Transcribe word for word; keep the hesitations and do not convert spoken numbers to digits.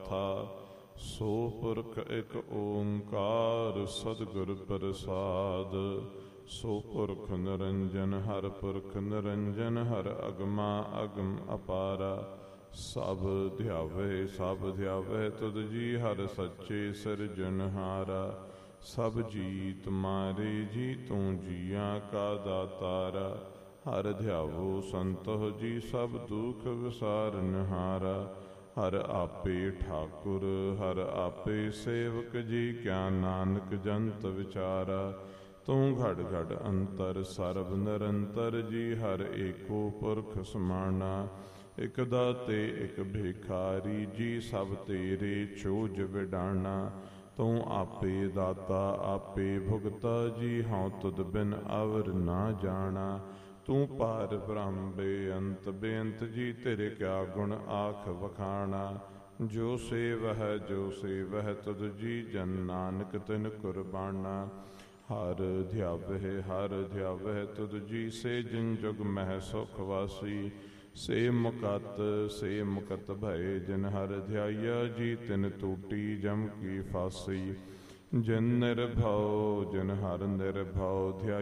ਚੌਥਾ। ਸੋ ਪੁਰਖ ਇੱਕ ਓੰਕਾਰ ਸਤਿਗੁਰ ਪ੍ਰਸਾਦ। ਸੋ ਪੁਰਖ ਨਿਰੰਜਨ ਹਰ ਪੁਰਖ ਨਿਰੰਜਨ ਹਰ ਅਗਮਾ ਅਗਮ ਅਪਾਰਾ। ਸਭ ਧਿਆਵੇ ਸਭ ਧਿਆਵੇ ਤੁਧ ਜੀ ਹਰ ਸੱਚੇ ਸਿਰਜਣਹਾਰਾ। ਸਭ ਜੀ ਤੁਮਾਰੇ ਜੀ ਤੂੰ ਜੀਆਂ ਕਾ ਦਾਤਾਰਾ। ਹਰ ਧਿਆਵੋ ਸੰਤੋ ਜੀ ਸਭ ਦੁਖ ਵਿਸਾਰਨਹਾਰਾ। ਹਰ ਆਪੇ ਠਾਕੁਰ ਹਰ ਆਪੇ ਸੇਵਕ ਜੀ ਕਿਆ ਨਾਨਕ ਜੰਤ ਵਿਚਾਰਾ। ਤੂੰ ਘੜ ਘੜ ਅੰਤਰ ਸਰਬ ਨਿਰੰਤਰ ਜੀ ਹਰ ਏਕੋ ਪੁਰਖ ਸਮਾਣਾ। ਇਕ ਦਾਤੇ ਇਕ ਭਿਖਾਰੀ ਜੀ ਸਭ ਤੇਰੇ ਚੋਜ ਵਿਡਾਣਾ। ਤੂੰ ਆਪੇ ਦਾਤਾ ਆਪੇ ਭੁਗਤਾ ਜੀ ਹਉ ਤੁਧ ਬਿਨ ਅਵਰ ਨਾ ਜਾਣਾ। ਤੂੰ ਪਾਰ ਬ੍ਰਹਮ ਬੇਅੰਤ ਬੇਅੰਤ ਜੀ ਤੇਰੇ ਕਿਆ ਗੁਣ ਆਖ ਵਖਾਣਾ। ਜੋ ਸੇਵਹਿ ਜੋ ਸੇਵਹਿ ਤੁਧ ਜੀ ਜਨ ਨਾਨਕ ਤਿਨ ਕੁਰਬਾਨਾ। ਹਰ ਧਿਆਵਹਿ ਹਰ ਧਿਆਵਹਿ ਤੁਧ ਜੀ ਸੇ ਜਿਨ ਜੁਗ ਮਹਿ ਸੁਖ ਵਾਸੀ। ਸੇ ਮੁਕਤ ਸੇ ਮੁਕਤ ਭਏ ਜਿਨ ਹਰ ਧਿਆਇਆ ਜੀ ਤਿਨ ਟੂਟੀ ਜਮ ਕੀ ਫਾਸੀ। ਜਿਨ ਨਿਰਭਉ ਜਿਨ ਹਰ ਨਿਰਭਉ ਧਿਆਈ